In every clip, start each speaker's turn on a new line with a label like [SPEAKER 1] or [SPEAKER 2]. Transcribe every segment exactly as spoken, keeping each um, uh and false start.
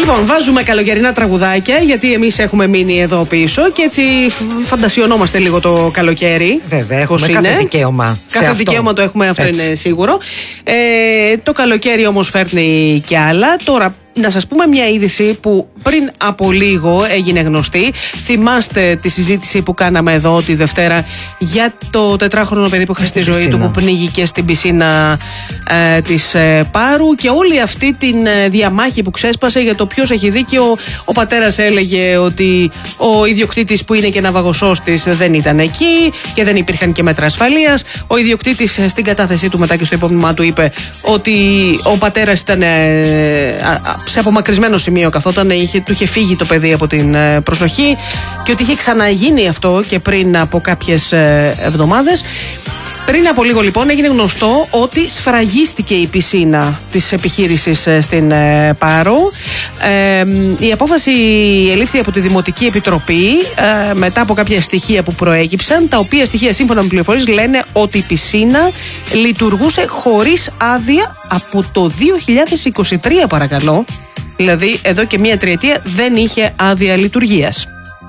[SPEAKER 1] Λοιπόν, βάζουμε καλοκαιρινά τραγουδάκια, γιατί εμείς έχουμε μείνει εδώ πίσω και έτσι φαντασιωνόμαστε λίγο το καλοκαίρι.
[SPEAKER 2] Βέβαια, έχουμε
[SPEAKER 1] πώς
[SPEAKER 2] κάθε
[SPEAKER 1] είναι.
[SPEAKER 2] δικαίωμα.
[SPEAKER 1] Κάθε δικαίωμα το έχουμε, αυτό
[SPEAKER 2] έτσι.
[SPEAKER 1] Είναι σίγουρο. Ε, το καλοκαίρι όμως φέρνει και άλλα. Τώρα, να σας πούμε μια είδηση που πριν από λίγο έγινε γνωστή. Θυμάστε τη συζήτηση που κάναμε εδώ τη Δευτέρα για το τετράχρονο παιδί που είχα στη ζωή του, που πνίγηκε στην πισίνα ε, της ε, Πάρου, και όλη αυτή τη ε, διαμάχη που ξέσπασε για το ποιος έχει δίκιο. Ο πατέρας έλεγε ότι ο ιδιοκτήτης, που είναι και ναυαγοσώστης, δεν ήταν εκεί και δεν υπήρχαν και μέτρα ασφαλείας. Ο ιδιοκτήτης στην κατάθεσή του μετά και στο υπόμνημά του είπε ότι ο πατέρας ήταν ε, σε απομακρυσμένο σημείο καθόταν, είχε, του είχε φύγει το παιδί από την ε, προσοχή, και ότι είχε ξαναγίνει αυτό και πριν από κάποιες ε, εβδομάδες. Πριν από λίγο λοιπόν έγινε γνωστό ότι σφραγίστηκε η πισίνα της επιχείρησης ε, στην ε, Πάρο. Ε, η απόφαση ελήφθη από τη Δημοτική Επιτροπή ε, μετά από κάποια στοιχεία που προέκυψαν, τα οποία στοιχεία, σύμφωνα με πληροφορίες, λένε ότι η πισίνα λειτουργούσε χωρίς άδεια από το δύο χιλιάδες είκοσι τρία, παρακαλώ. Δηλαδή εδώ και μία τριετία δεν είχε άδεια λειτουργίας.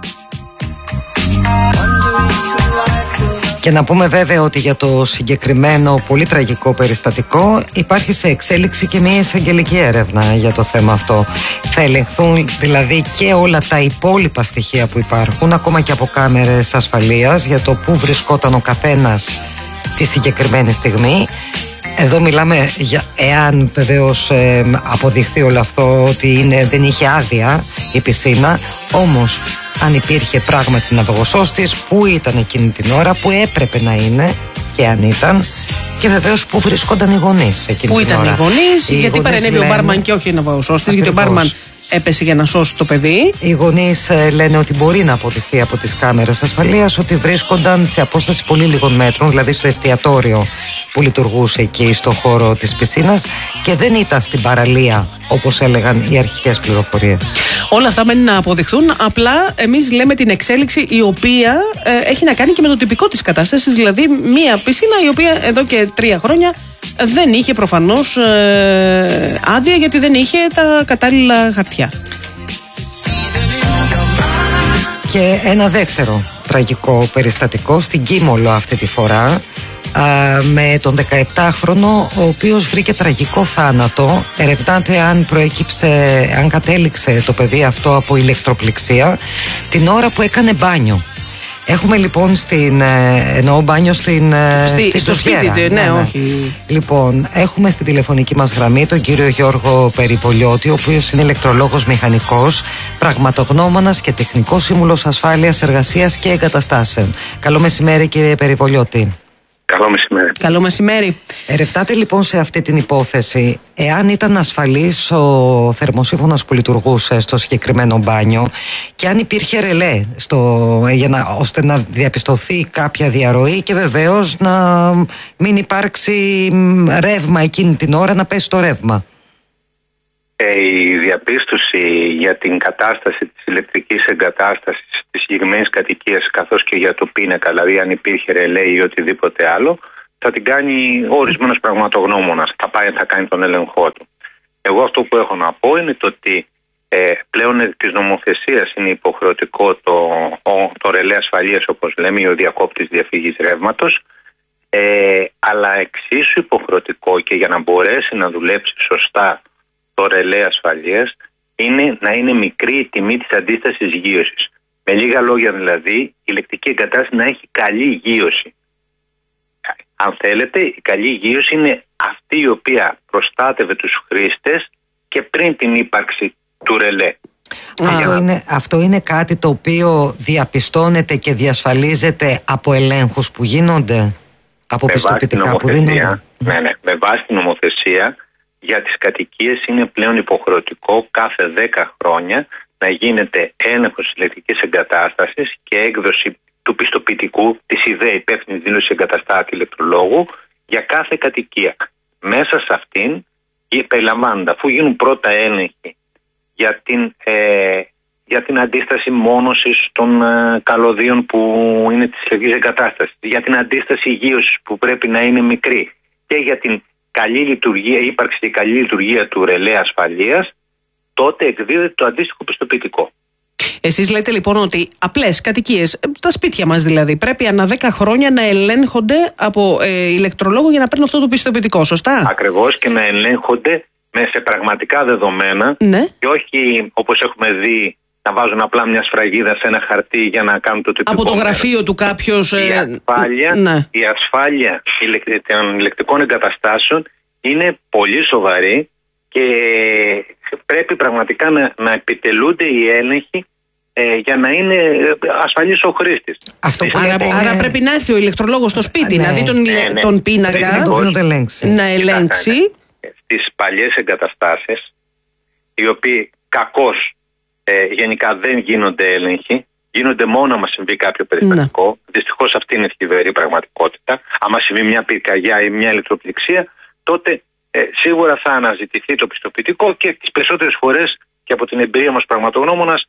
[SPEAKER 2] Και να πούμε βέβαια ότι για το συγκεκριμένο πολύ τραγικό περιστατικό υπάρχει σε εξέλιξη και μια εισαγγελική έρευνα για το θέμα αυτό. Θα ελεγχθούν δηλαδή και όλα τα υπόλοιπα στοιχεία που υπάρχουν, ακόμα και από κάμερες ασφαλείας, για το πού βρισκόταν ο καθένας τη συγκεκριμένη στιγμή. Εδώ μιλάμε για, εάν βεβαίως ε, αποδειχθεί όλο αυτό ότι είναι, δεν είχε άδεια η πισίνα, όμως αν υπήρχε πράγματι ναυαγοσώστης, που ήταν εκείνη την ώρα, που έπρεπε να είναι και αν ήταν, και βεβαίως που βρίσκονταν οι γονείς εκείνη
[SPEAKER 1] που
[SPEAKER 2] την ώρα.
[SPEAKER 1] Που ήταν οι γονείς, γιατί
[SPEAKER 2] γονείς
[SPEAKER 1] παρενέβη
[SPEAKER 2] λένε...
[SPEAKER 1] ο μπάρμαν και όχι ο ναυαγοσώστης, γιατί ο μπάρμαν έπεσε για να σώσει το παιδί.
[SPEAKER 2] Οι γονείς ε, λένε ότι μπορεί να αποδειχθεί από τις κάμερες ασφαλείας ότι βρίσκονταν σε απόσταση πολύ λίγων μέτρων, δηλαδή στο εστιατόριο που λειτουργούσε εκεί στο χώρο της πισίνας, και δεν ήταν στην παραλία όπως έλεγαν οι αρχικές πληροφορίες.
[SPEAKER 1] Όλα αυτά μένει να αποδειχθούν. Απλά εμείς λέμε την εξέλιξη η οποία ε, έχει να κάνει και με το τυπικό της κατάστασης, δηλαδή μία πισίνα η οποία εδώ και τρία χρόνια δεν είχε προφανώς ε, άδεια, γιατί δεν είχε τα κατάλληλα χαρτιά.
[SPEAKER 2] Και ένα δεύτερο τραγικό περιστατικό στην Κίμολο αυτή τη φορά, α, με τον δεκαεπτάχρονο, ο οποίος βρήκε τραγικό θάνατο. Ερευνάται αν προέκυψε, αν κατέληξε το παιδί αυτό από ηλεκτροπληξία την ώρα που έκανε μπάνιο. Έχουμε λοιπόν στην, εννοώ μπάνιο στην,
[SPEAKER 1] στη,
[SPEAKER 2] στη
[SPEAKER 1] στο σπίτι, ναι, ναι, ναι, όχι.
[SPEAKER 2] Λοιπόν, έχουμε στην τηλεφωνική μας γραμμή τον κύριο Γιώργο Περιβολιώτη, ο οποίος είναι ηλεκτρολόγος μηχανικός, πραγματογνώμονας και τεχνικός σύμβουλος ασφάλειας, εργασίας και εγκαταστάσεων. Καλό μεσημέρι, κύριε Περιβολιώτη.
[SPEAKER 3] Καλό μεσημέρι.
[SPEAKER 1] Καλό μεσημέρι.
[SPEAKER 2] Ερευνάτε λοιπόν σε αυτή την υπόθεση εάν ήταν ασφαλής ο θερμοσύφωνας που λειτουργούσε στο συγκεκριμένο μπάνιο, και αν υπήρχε ρελέ στο, για να, ώστε να διαπιστωθεί κάποια διαρροή και βεβαίως να μην υπάρξει ρεύμα εκείνη την ώρα, να πέσει το ρεύμα.
[SPEAKER 3] Η διαπίστωση για την κατάσταση της ηλεκτρικής εγκατάστασης της συγκεκριμένης κατοικίας, καθώς και για το πίνακα, δηλαδή αν υπήρχε ρελέ ή οτιδήποτε άλλο, θα την κάνει ο ορισμένος πραγματογνώμονας. Θα πάει, θα κάνει τον έλεγχό του. Εγώ αυτό που έχω να πω είναι το ότι ε, πλέον της νομοθεσίας είναι υποχρεωτικό το, ο, το ρελέ ασφαλείας, όπως λέμε, ή ο διακόπτης διαφυγής ρεύματος, ε, αλλά εξίσου υποχρεωτικό, και για να μπορέσει να δουλέψει σωστά το ρελέ ασφαλείας, είναι να είναι μικρή η τιμή της αντίστασης γείωσης. Με λίγα λόγια δηλαδή, η ηλεκτρική εγκατάσταση να έχει καλή γείωση. Αν θέλετε, η καλή γείωση είναι αυτή η οποία προστάτευε τους χρήστες και πριν την ύπαρξη του ρελέ.
[SPEAKER 2] Αυτό είναι, αυτό είναι κάτι το οποίο διαπιστώνεται και διασφαλίζεται από ελέγχους που γίνονται, από
[SPEAKER 3] με
[SPEAKER 2] πιστοποιητικά που δίνονται.
[SPEAKER 3] Ναι, ναι, με βάση την νομοθεσία για τις κατοικίες είναι πλέον υποχρεωτικό κάθε δέκα χρόνια να γίνεται έλεγχος της ηλεκτρικής εγκατάστασης και έκδοση του πιστοποιητικού της ιδέα υπεύθυνης δήλωση εγκαταστάτη ηλεκτρολόγου για κάθε κατοικία. Μέσα σε αυτήν περιλαμβάνονται, αφού γίνουν πρώτα έλεγχοι για την, ε, για την αντίσταση μόνωσης των ε, καλωδίων που είναι της ηλεκτρικής εγκατάστασης, για την αντίσταση γείωσης που πρέπει να είναι μικρή και για την καλή λειτουργία, ύπαρξη και καλή λειτουργία του ρελέ ασφαλείας, τότε εκδίδεται το αντίστοιχο πιστοποιητικό.
[SPEAKER 1] Εσείς λέτε λοιπόν ότι απλές κατοικίες, τα σπίτια μας δηλαδή, πρέπει ανά δέκα χρόνια να ελέγχονται από ε, ηλεκτρολόγο για να παίρνουν αυτό το πιστοποιητικό, σωστά?
[SPEAKER 3] Ακριβώς, και να ελέγχονται με σε πραγματικά δεδομένα, ναι. Και όχι όπως έχουμε δει να βάζουν απλά μια σφραγίδα σε ένα χαρτί για να κάνουν το τυπικό.
[SPEAKER 1] Από το γραφείο μέρο. Του κάποιος.
[SPEAKER 3] Η ασφάλεια, ναι. η ασφάλεια των ηλεκτρικών εγκαταστάσεων είναι πολύ σοβαρή και πρέπει πραγματικά να, να επιτελούνται οι έλεγχοι ε, για να είναι ασφαλής ο χρήστης.
[SPEAKER 1] Άρα, είναι... άρα πρέπει να έρθει ο ηλεκτρολόγος στο σπίτι, ναι. να δει τον, ναι, ναι. τον πίνακα, να ελέγξει.
[SPEAKER 3] Στις παλιές εγκαταστάσεις, οι οποίοι κακώς ε, γενικά δεν γίνονται έλεγχοι, γίνονται μόνο άμα συμβεί κάποιο περιστατικό. Ναι. Δυστυχώς αυτή είναι η θλιβερή πραγματικότητα. Άμα συμβεί μια πυρκαγιά ή μια ηλεκτροπληξία, τότε ε, σίγουρα θα αναζητηθεί το πιστοποιητικό και τις περισσότερες φορές, και από την εμπειρία μας πραγματογνώμονας,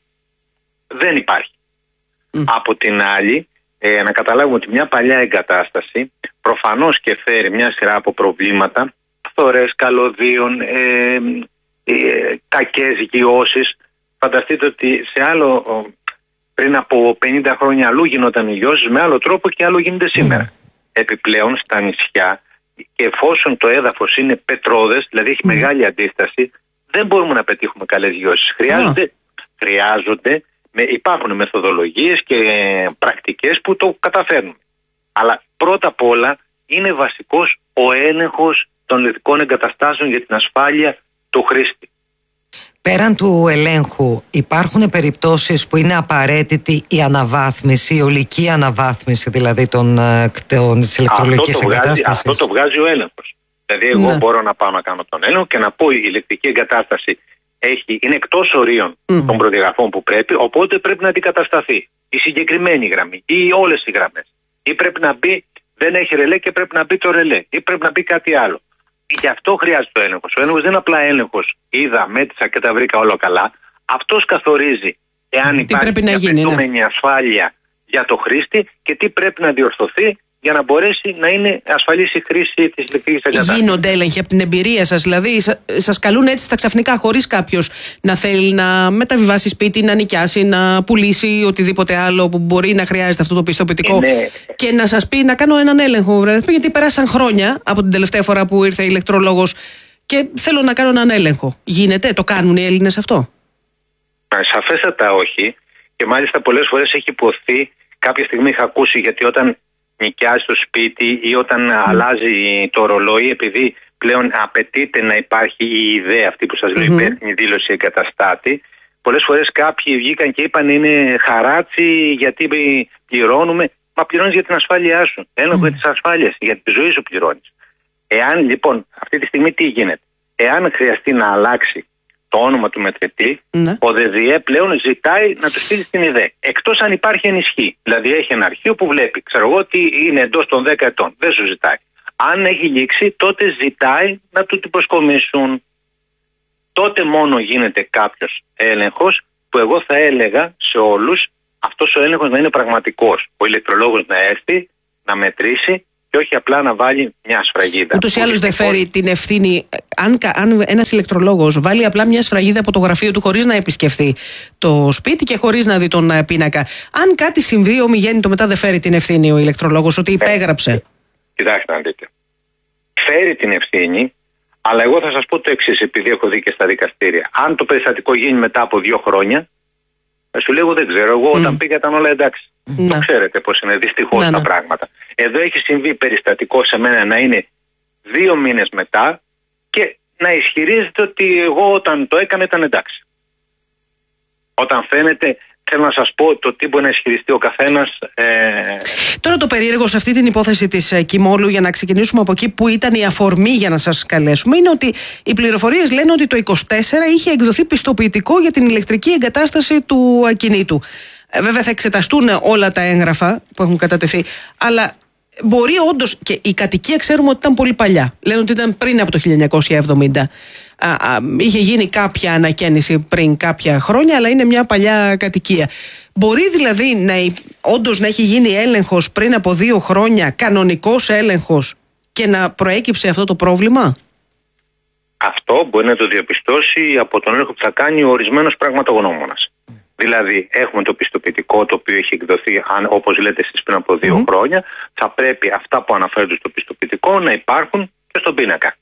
[SPEAKER 3] δεν υπάρχει. Mm. Από την άλλη, ε, να καταλάβουμε ότι μια παλιά εγκατάσταση προφανώς και φέρει μια σειρά από προβλήματα, φθορές, καλωδίων, ε, ε, κακές γιώσεις. Φανταστείτε ότι σε άλλο, πριν από πενήντα χρόνια αλλού γινόταν οι γιώσεις με άλλο τρόπο και άλλο γίνεται σήμερα. Mm. Επιπλέον στα νησιά, και εφόσον το έδαφος είναι πετρώδες, δηλαδή έχει mm. μεγάλη αντίσταση, δεν μπορούμε να πετύχουμε καλές γιώσεις. Χρειάζονται, mm. χρειάζονται με, υπάρχουν μεθοδολογίες και πρακτικές που το καταφέρνουν. Αλλά πρώτα απ' όλα είναι βασικός ο έλεγχος των ηλεκτρικών εγκαταστάσεων για την ασφάλεια του χρήστη.
[SPEAKER 2] Πέραν του ελέγχου, υπάρχουν περιπτώσεις που είναι απαραίτητη η αναβάθμιση, η ολική αναβάθμιση δηλαδή των, των, της ηλεκτρολογικής εγκατάστασης?
[SPEAKER 3] Αυτό το βγάζει ο έλεγχος. Δηλαδή εγώ ναι. μπορώ να πάω να κάνω τον έλεγχο και να πω η ηλεκτρική εγκατάσταση έχει, είναι εκτός ορίων mm. των προδιαγραφών που πρέπει, οπότε πρέπει να αντικατασταθεί η συγκεκριμένη γραμμή ή όλες οι γραμμές. Ή πρέπει να μπει, δεν έχει ρελέ και πρέπει να μπει το ρελέ, ή πρέπει να μπει κάτι άλλο. Γι' αυτό χρειάζεται ο έλεγχος. Ο έλεγχος δεν είναι απλά έλεγχος. Είδα, μέτρησα και τα βρήκα όλα καλά. Αυτός καθορίζει εάν τι υπάρχει μια απαιτούμενη ναι. ασφάλεια για το χρήστη και τι πρέπει να διορθωθεί για να μπορέσει να είναι ασφαλής η χρήση της ηλεκτρικής εγκατάστασης.
[SPEAKER 1] Γίνονται έλεγχοι από την εμπειρία σας, δηλαδή σας καλούν έτσι στα ξαφνικά, χωρίς κάποιος να θέλει να μεταβιβάσει σπίτι, να νοικιάσει, να πουλήσει οτιδήποτε άλλο που μπορεί να χρειάζεται αυτό το πιστοποιητικό είναι... και να σας πει να κάνω έναν έλεγχο, γιατί περάσαν χρόνια από την τελευταία φορά που ήρθε ηλεκτρολόγος και θέλω να κάνω έναν έλεγχο. Γίνεται, το κάνουν οι Έλληνες αυτό?
[SPEAKER 3] Σαφέστατα όχι, και μάλιστα πολλές φορές έχει υποθεί, κάποια στιγμή είχα ακούσει, γιατί όταν νοικιάζει το σπίτι ή όταν mm. αλλάζει το ρολόι, επειδή πλέον απαιτείται να υπάρχει η ιδέα αυτή που σας λέω, mm-hmm. υπεύθυνη δήλωση εγκαταστάτη, πολλές φορές κάποιοι βγήκαν και είπαν είναι χαράτσι γιατί πληρώνουμε. Μα πληρώνεις για την ασφάλειά σου, έλεγχο mm. της ασφάλειας, για τη ζωή σου πληρώνεις. Εάν λοιπόν αυτή τη στιγμή τι γίνεται, εάν χρειαστεί να αλλάξει το όνομα του μετρητή, ναι. ο ΔΔΕ πλέον ζητάει να του στείλει την ιδέα. Εκτός αν υπάρχει ενισχύ. Δηλαδή έχει ένα αρχείο που βλέπει, ξέρω εγώ, ότι είναι εντός των δέκα ετών. Δεν σου ζητάει. Αν έχει λήξει, τότε ζητάει να του την προσκομίσουν. Τότε μόνο γίνεται κάποιος έλεγχος, που εγώ θα έλεγα σε όλους αυτός ο έλεγχος να είναι πραγματικός. Ο ηλεκτρολόγος να έρθει, να μετρήσει και όχι απλά να βάλει μια σφραγίδα.
[SPEAKER 1] Ούτως ή άλλως δεν φέρει την ευθύνη. Αν, αν ένας ηλεκτρολόγος βάλει απλά μια σφραγίδα από το γραφείο του χωρίς να επισκεφθεί το σπίτι και χωρίς να δει τον πίνακα, αν κάτι συμβεί ομιγέννητο μετά, δεν φέρει την ευθύνη ο ηλεκτρολόγος ότι υπέγραψε?
[SPEAKER 3] Ε, κοιτάξτε να δείτε. Φέρει την ευθύνη, αλλά εγώ θα σας πω το εξής, επειδή έχω δει και στα δικαστήρια. Αν το περιστατικό γίνει μετά από δύο χρόνια, σου λέω δεν ξέρω. Εγώ όταν mm. πήγα ήταν όλα εντάξει. Mm. Το ξέρετε πώς είναι δυστυχώς mm. τα πράγματα. Εδώ έχει συμβεί περιστατικό σε μένα να είναι δύο μήνες μετά και να ισχυρίζεται ότι εγώ όταν το έκανα ήταν εντάξει. Όταν φαίνεται, θέλω να σας πω το τι μπορεί να ισχυριστεί ο καθένας. Ε...
[SPEAKER 1] Τώρα το περίεργο σε αυτή την υπόθεση της Κιμόλου, για να ξεκινήσουμε από εκεί που ήταν η αφορμή για να σας καλέσουμε, είναι ότι οι πληροφορίες λένε ότι το είκοσι τέσσερα είχε εκδοθεί πιστοποιητικό για την ηλεκτρική εγκατάσταση του ακινήτου. Ε, βέβαια θα εξεταστούν όλα τα έγγραφα που έχουν κατατεθεί, αλλά μπορεί όντως, και η κατοικία ξέρουμε ότι ήταν πολύ παλιά. Λένε ότι ήταν πριν από το χίλια εννιακόσια εβδομήντα. Α, α, είχε γίνει κάποια ανακαίνιση πριν κάποια χρόνια, αλλά είναι μια παλιά κατοικία. Μπορεί δηλαδή να, όντως να έχει γίνει έλεγχος πριν από δύο χρόνια, κανονικός έλεγχος, και να προέκυψε αυτό το πρόβλημα?
[SPEAKER 3] αυτό μπορεί να το διαπιστώσει από τον έλεγχο που θα κάνει ο ορισμένος πραγματογνώμονας. Δηλαδή, έχουμε το πιστοποιητικό το οποίο έχει εκδοθεί, όπως λέτε εσείς, πριν από δύο mm-hmm. χρόνια. Θα πρέπει αυτά που αναφέρονται στο πιστοποιητικό να υπάρχουν και στον πίνακα.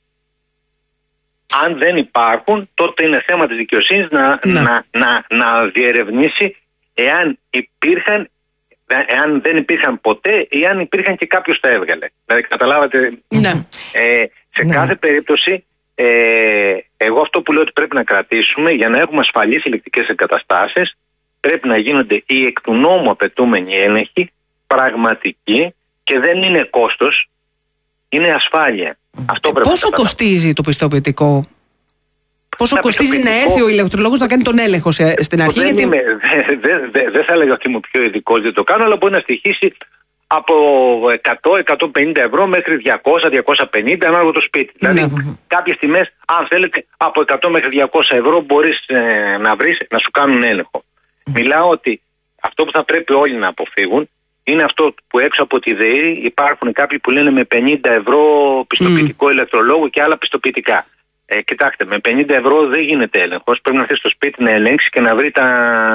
[SPEAKER 3] Αν δεν υπάρχουν, τότε είναι θέμα της δικαιοσύνης να, mm-hmm. να, να, να διερευνήσει εάν υπήρχαν, εάν δεν υπήρχαν ποτέ ή αν υπήρχαν και κάποιος τα έβγαλε. Δηλαδή, καταλάβατε, mm-hmm. ε, σε mm-hmm. κάθε περίπτωση, ε, εγώ αυτό που λέω ότι πρέπει να κρατήσουμε για να έχουμε ασφαλείς ηλεκτρικές εγκαταστάσεις, πρέπει να γίνονται οι εκ του νόμου απαιτούμενοι έλεγχοι, πραγματικοί, και δεν είναι κόστος, είναι ασφάλεια. Αυτό πρέπει
[SPEAKER 1] Πόσο
[SPEAKER 3] να
[SPEAKER 1] κοστίζει το πιστοποιητικό? Πόσο τα κοστίζει πιστοποιητικό... να έρθει ο ηλεκτρολόγος να κάνει τον έλεγχο στην αρχή?
[SPEAKER 3] Δεν,
[SPEAKER 1] γιατί...
[SPEAKER 3] δεν δε, δε, δε θα έλεγα ότι είμαι πιο ειδικός, δεν το κάνω, αλλά μπορεί να στοιχήσει από εκατό με εκατόν πενήντα ευρώ μέχρι διακόσια με διακόσια πενήντα ανάλογα το σπίτι. Ναι. Δηλαδή, κάποιες τιμές, αν θέλετε, από εκατό μέχρι διακόσια ευρώ μπορείς ε, να βρεις να σου κάνουν έλεγχο. Mm. Μιλάω ότι αυτό που θα πρέπει όλοι να αποφύγουν είναι αυτό που έξω από τη ΔΕΗ υπάρχουν κάποιοι που λένε με πενήντα ευρώ πιστοποιητικό mm. ηλεκτρολόγο και άλλα πιστοποιητικά. Ε, κοιτάξτε, με πενήντα ευρώ δεν γίνεται έλεγχος. Πρέπει να έρθει στο σπίτι να ελέγξει και να βρει τα,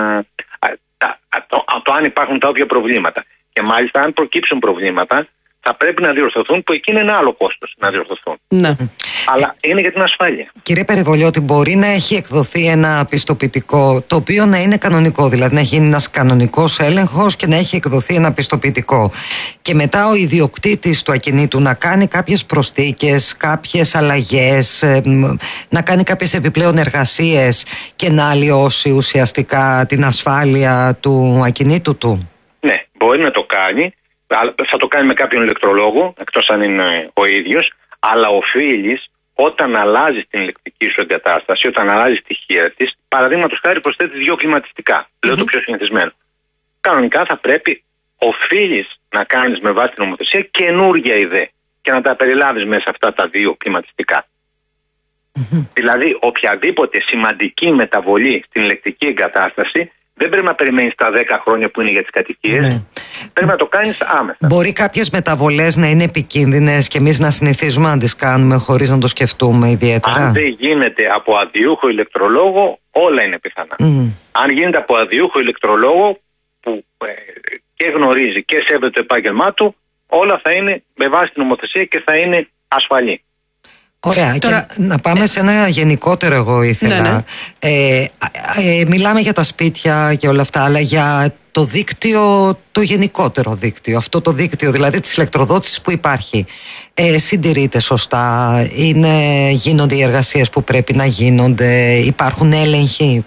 [SPEAKER 3] τα, το, το αν υπάρχουν τα όποια προβλήματα. Και μάλιστα, αν προκύψουν προβλήματα, θα πρέπει να διορθωθούν, που εκεί είναι ένα άλλο κόστος να διορθωθούν.
[SPEAKER 1] Ναι.
[SPEAKER 3] Αλλά είναι για την ασφάλεια.
[SPEAKER 2] Κύριε Περιβολιώτη, μπορεί να έχει εκδοθεί ένα πιστοποιητικό το οποίο να είναι κανονικό, δηλαδή να έχει γίνει ένας κανονικός έλεγχος και να έχει εκδοθεί ένα πιστοποιητικό. Και μετά ο ιδιοκτήτης του ακινήτου να κάνει κάποιες προσθήκες, κάποιες αλλαγές, να κάνει κάποιες επιπλέον εργασίες και να αλλοιώσει ουσιαστικά την ασφάλεια του ακινήτου του.
[SPEAKER 3] Ναι, μπορεί να το κάνει. Θα το κάνει με κάποιον ηλεκτρολόγο, εκτός αν είναι ο ίδιος, αλλά οφείλεις όταν αλλάζει την ηλεκτρική σου εγκατάσταση, όταν αλλάζει στοιχεία της, παραδείγματος χάρη προσθέτει δύο κλιματιστικά. Mm-hmm. Λέω το πιο συνηθισμένο. Κανονικά θα πρέπει, οφείλεις να κάνεις με βάση την νομοθεσία καινούργια ιδέα και να τα περιλάβεις μέσα αυτά τα δύο κλιματιστικά. Mm-hmm. Δηλαδή, οποιαδήποτε σημαντική μεταβολή στην ηλεκτρική εγκατάσταση δεν πρέπει να περιμένεις τα δέκα χρόνια που είναι για τις κατοικίες. Ναι. Πρέπει να το κάνεις άμεσα.
[SPEAKER 2] Μπορεί κάποιες μεταβολές να είναι επικίνδυνες και εμείς να συνηθίζουμε να τις κάνουμε χωρίς να το σκεφτούμε ιδιαίτερα.
[SPEAKER 3] Αν δεν γίνεται από αδειούχο ηλεκτρολόγο, όλα είναι πιθανά. Mm. Αν γίνεται από αδειούχο ηλεκτρολόγο που ε, και γνωρίζει και σέβεται το επάγγελμά του, όλα θα είναι με βάση την νομοθεσία και θα είναι ασφαλή.
[SPEAKER 2] Ωραία, τώρα... και να πάμε σε ένα γενικότερο, εγώ ήθελα. Ναι, ναι. Ε, ε, μιλάμε για τα σπίτια και όλα αυτά, αλλά για το δίκτυο, το γενικότερο δίκτυο, αυτό το δίκτυο δηλαδή της ηλεκτροδότησης που υπάρχει. Ε, συντηρείται σωστά, είναι, γίνονται οι εργασίες που πρέπει να γίνονται, υπάρχουν έλεγχοι?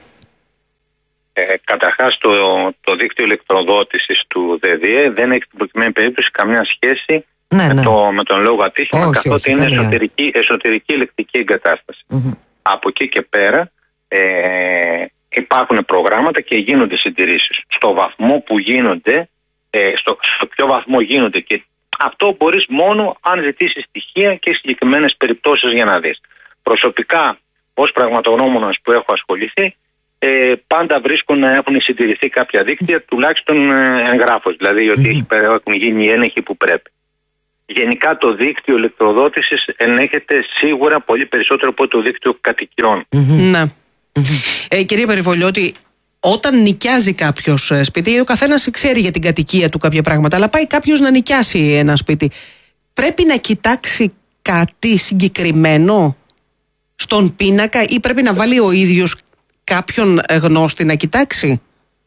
[SPEAKER 3] Ε, καταρχάς το, το δίκτυο ηλεκτροδότησης του ΔΕΔΙΕ δεν έχει στην προκειμένη περίπτωση καμιά σχέση ναι, με, ναι. Το, με τον λόγο ατύχημα, όχι, καθότι όχι, είναι εσωτερική, εσωτερική ηλεκτρική εγκατάσταση. Mm-hmm. Από εκεί και πέρα ε, υπάρχουν προγράμματα και γίνονται συντηρήσεις. Στο βαθμό που γίνονται, ε, στο, στο ποιο βαθμό γίνονται, και αυτό μπορείς μόνο αν ζητήσεις στοιχεία και συγκεκριμένες περιπτώσεις για να δεις. Προσωπικά, ως πραγματογνώμονας που έχω ασχοληθεί, ε, πάντα βρίσκω να έχουν συντηρηθεί κάποια δίκτυα, τουλάχιστον ε, εγγράφος, δηλαδή ότι mm-hmm. έχουν γίνει οι έλεγχοι που πρέπει. Γενικά το δίκτυο ηλεκτροδότησης ενέχεται σίγουρα πολύ περισσότερο από το δίκτυο κατοικιών.
[SPEAKER 1] Mm-hmm. Ναι. Mm-hmm. Ε, κύριε Περιβολιώτη, όταν νοικιάζει κάποιος σπίτι, ο καθένας ξέρει για την κατοικία του κάποια πράγματα, αλλά πάει κάποιος να νοικιάσει ένα σπίτι, πρέπει να κοιτάξει κάτι συγκεκριμένο στον πίνακα ή πρέπει να βάλει ο ίδιος κάποιον γνώστη να κοιτάξει?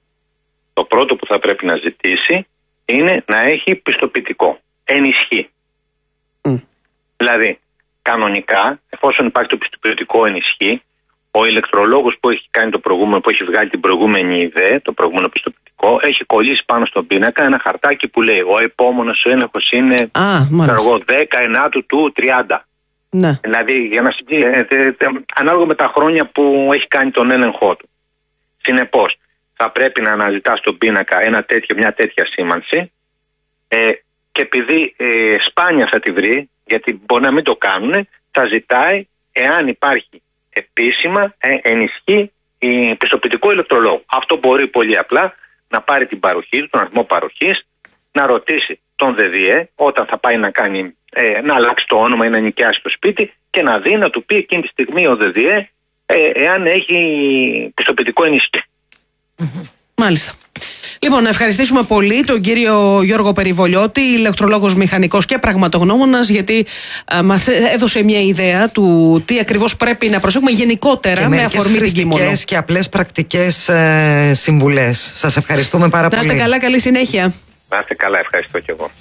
[SPEAKER 3] Το πρώτο που θα πρέπει να ζητήσει είναι να έχει πιστοποιητικό. Ενισχύ. Mm. Δηλαδή, κανονικά, εφόσον υπάρχει το πιστοποιητικό ενισχύ, ο ηλεκτρολόγος που έχει κάνει το προηγούμενο, που έχει βγάλει την προηγούμενη ιδέα, το προηγούμενο πιστοποιητικό, έχει κολλήσει πάνω στον πίνακα ένα χαρτάκι που λέει ο επόμενος έλεγχος είναι ah, δέκα ενάτου του τριάντα. Ναι. Δηλαδή, για να συγκρίνεται, ανάλογα με τα χρόνια που έχει κάνει τον έλεγχό του. Συνεπώς, θα πρέπει να αναζητά στον πίνακα ένα τέτοιο, μια τέτοια σήμανση. Ε, Και επειδή ε, σπάνια θα τη βρει, γιατί μπορεί να μην το κάνουν, θα ζητάει, εάν υπάρχει επίσημα, ε, ενισχύ η πιστοποιητικό ηλεκτρολόγο. Αυτό μπορεί πολύ απλά να πάρει την παροχή του, τον αριθμό παροχής, να ρωτήσει τον ΔΕΔΙΕ όταν θα πάει να, κάνει, ε, να αλλάξει το όνομα ή να νοικιάσει το σπίτι, και να δει, να του πει εκείνη τη στιγμή ο ΔΔΕ ε, εάν έχει πιστοποιητικό ενίσχυση.
[SPEAKER 1] Mm-hmm. Μάλιστα. Λοιπόν, να ευχαριστήσουμε πολύ τον κύριο Γιώργο Περιβολιώτη, ηλεκτρολόγος μηχανικός και πραγματογνώμονας, γιατί α, μας έδωσε μια ιδέα του τι ακριβώς πρέπει να προσέχουμε γενικότερα με αφορμή την Κίμωνο.
[SPEAKER 2] Και και απλές πρακτικές ε, συμβουλές. Σας ευχαριστούμε πάρα πολύ.
[SPEAKER 1] Να είστε καλά, καλή συνέχεια.
[SPEAKER 3] Να είστε καλά, ευχαριστώ και εγώ.